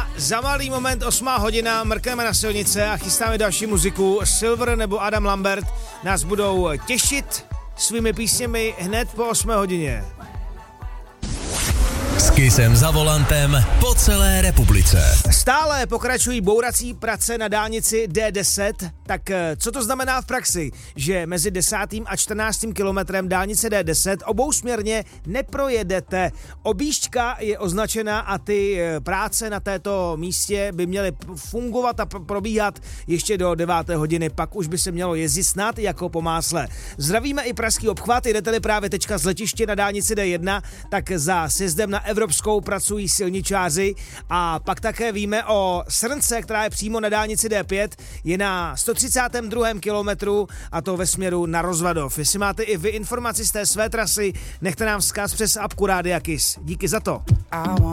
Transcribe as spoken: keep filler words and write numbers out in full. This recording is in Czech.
A za malý moment osmá hodina, mrkneme na silnice a chystáme další muziku. Silver nebo Adam Lambert nás budou těšit svými písněmi hned po osmé hodině. S Kissem za volantem po celé republice. Stále pokračují bourací práce na dálnici D deset, tak co to znamená v praxi? Že mezi desátým a čtrnáctým kilometrem dálnice D deset obousměrně neprojedete. Objížďka je označena a ty práce na této místě by měly fungovat a probíhat ještě do deváté hodiny, pak už by se mělo jezdit snad jako po másle. Zdravíme i pražský obchvat, jdete-li právě teďka z letiště na dálnici D jedna, tak za sjezdem na Evropskou pracují silničáři a pak také víme o Srnce, která je přímo na dálnici D pět, je na sto třicátém druhém kilometru a to ve směru na Rozvadov. Jestli máte i vy informaci z té své trasy, nechte nám vzkaz přes apku Rádia Kiss. Díky za to.